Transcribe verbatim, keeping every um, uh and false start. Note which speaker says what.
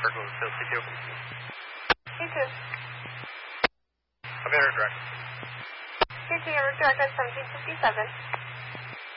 Speaker 1: Kirkland, still C two.
Speaker 2: C two.
Speaker 1: Okay, direct.
Speaker 2: C two, direct at seventeen fifty-seven.